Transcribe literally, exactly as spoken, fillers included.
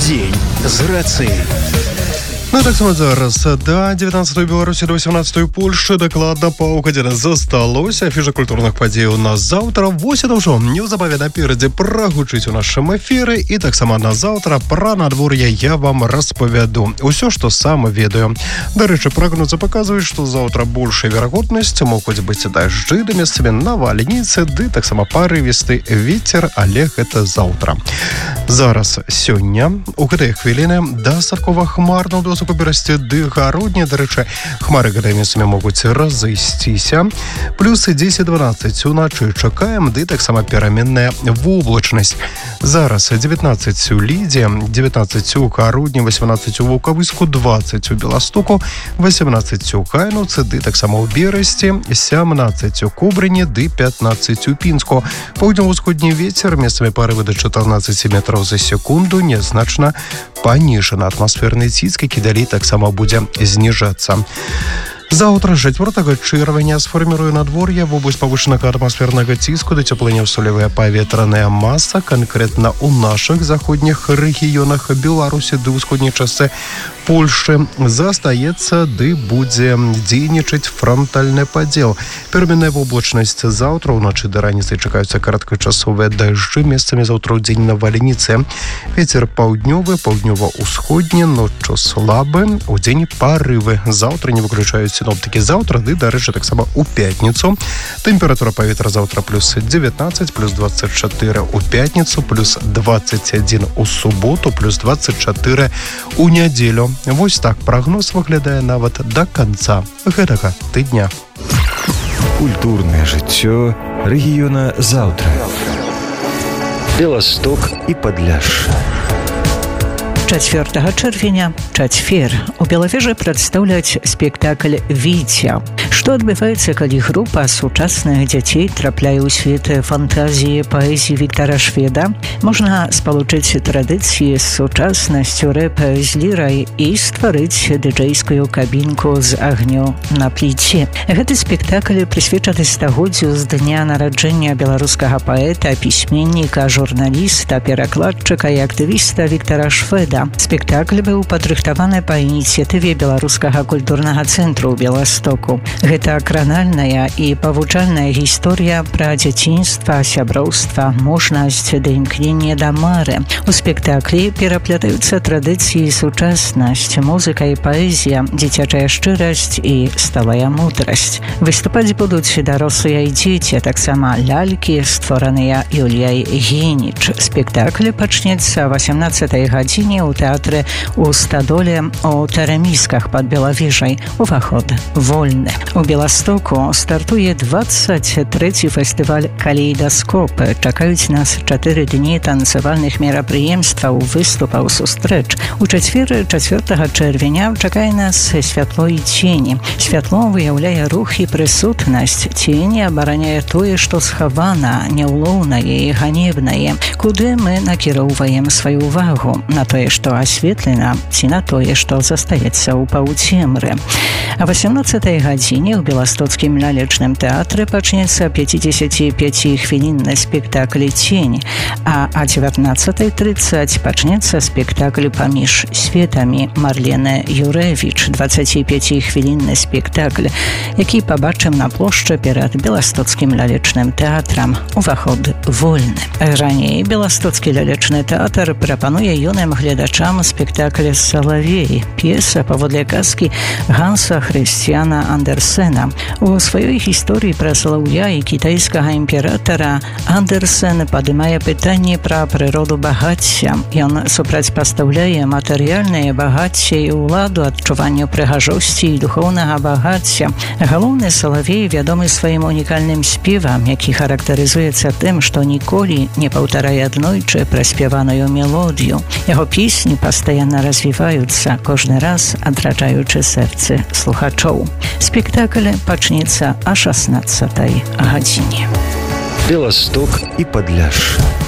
Дзень з рацыяй. Ну так само зараз да дзевятнаццатай Беларусі до васямнаццатай Польшчы дакладна паўгадзіны засталося. Афіша культурных падзей у нас заўтра. Вось і ўжо неўзабаве наперадзе прагучыць у нашым эфіры, і таксама на заўтра пра надвор'е я вам распавяду усё, што сам ведаю. Дарэчы, прагнозы паказваюць, што заўтра большая верагоднасць могуць быць дажджы, да месцамі навальніцы, ды таксама парывісты вецер, але гэта заўтра. Зараз сёння у гэтыя хвіліны дастаткова хмарна ў досыку перасці ды гародні. Дарэчы, хмары гэтыя месцамі могуць разысціся. Плюс дзесяць-дванаццаць уначы чакаем, ды таксама пераменная воблачнасць. Зараз дзевятнаццаць у Лідзе, дзевятнаццаць у Гародні, васямнаццаць у Вулкавыску, дваццаць у Беластоку, васямнаццаць у Хайнуцы, ды таксама ў Берасці, сямнаццаць у Кобрыні, ды пятнаццаць у Пінску. Паўднёва-ўсходні вецер, месцамі парывы да чатырнаццаць метраў за секунду, нязначна паніжана. Атмасферны ціск, які далей таксама будзе зніжацца. Заўтра чацвёртага чэрвеня сфарміруе надвор'е вобласць павышанага атмасфернага ціску да цёплынеўстойлівая паветраная маса, канкрэтна ў нашых заходніх рэгіёнах Беларусі ды ўсходняй частцы Польшчы застаецца ды будзе дзейнічаць франтальны падзел. Пераменная воблачнасць заўтра, уначы да раніцы чакаюцца кароткачасовыя дажджы, месцамі заўтра ў дзень навальніцы. Вецер паўднёвы, паўднёва-ўсходні, ноччу слабы, удзень парывы. Заўтра не выключаюць синоптики. Завтра, ды, дарэчы, таксама у пятніцу. Тэмпература паветра заўтра плюс дзевятнаццаць, плюс двадцать четыре у пятніцу, плюс двадцать один у суботу, плюс двадцать четыре у нядзелю. Вось так прагноз выглядае нават да канца гэтага тыдня. Культурнае жыццё рэгіёна заўтра. Беласток і Падляшша. чацвёртага чэрвеня чацвер у Белавежы прадстаўляць спектакль «Віця». Што адбываецца, калі група сучасных дзяцей трапляе ў свет фантазіі паэзіі Віктара Шведа? Можна спалучыць традыцыі з сучаснасцю, рэп з лірай і стварыць дыджэйскую кабінку з агню на пліце. Гэты спектакль прысвечаны стагоддзю з дня нараджэння беларускага паэта, пісьменніка, журналіста, перакладчыка і актывіста Віктара Шведа. Спектакль быў падрыхтаваны па ініцыятыве Беларускага культурнага цэнтру ў Беластоку. Гэта кранальная і павучальная гісторыя пра дзяцінства, сяброўства, мужнасць ды імкненне да мары. У спектаклі пераплятаюцца традыцыі і сучаснасць, музыка і паэзія, дзіцячая шчырасць і сталая мудрасць. Выступаць будуць дарослыя і дзеці, таксама лялькі, створаныя Юліяй Геніч. Спектакль пачнецца о васямнаццатай гадзіне у тэатры у Стадоле у Тарамісках пад Белавежай. Уваход вольны. У Беластоку стартуе двадцать трэці фестываль «Калейдаскоп». Чакаюць нас чатыры дні танцавальных мерапрыемстваў, выступаў, сустрэч. У чацвер чацвёртага чэрвеня чакае нас святло і цені. Святло выяўляе рух і прысутнасць. Цені абараняе тое, што схавана, няўлоўнае і ганебнае. Куды мы накіроўваем сваю увагу? На тое, што асветлена, ці на тое, што застаецца ў паўцемры. А васямнаццатай гадзіне ў Беластоцкім лялечным тэатры пачнецца пяцідзесяціпяцігадовны спектакль «Цень», а о дзевятнаццатай трыццаць пачнецца спектакль «Паміж светамі» Марлены Юрэвіч, дваццаціпяцігадовны спектакль, які пабачым на плошчы перад Беластоцкім лялечным тэатрам. Уваход вольны. Раней Беластоцкі лялечны тэатр прапануе юным гледачам спектакль «Салавей», п'еса паводле казкі Ганса Хрысціяна Андерсена. У сваёй гісторыі пра салаўя і кітайскага імператара Андерсен падымае пытанне пра прыроду багацця. Ён супрацьпастаўляе матэрыяльнае багацце і ўладу, адчуванню прыгажосці і духоўнага багацця. Галоўны салавей вядомы сваім унікальным спевам, які характарызуецца тым, што ніколі не паўтарае аднойчы праспяваную мелодію. Яго песні пастаянна развіваюцца, кожны раз адраджаючы сэрцы слухачоў. Спектакль пачнецца о шаснаццатай гадзіне. Беласток і Падляшша.